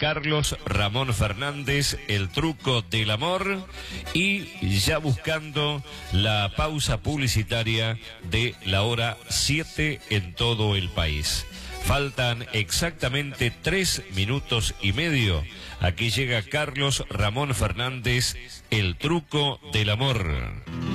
Carlos Ramón Fernández, El truco del amor, y ya buscando la pausa publicitaria de la hora 7 en todo el país. Faltan exactamente 3 minutos y medio. Aquí llega Carlos Ramón Fernández, El truco del amor.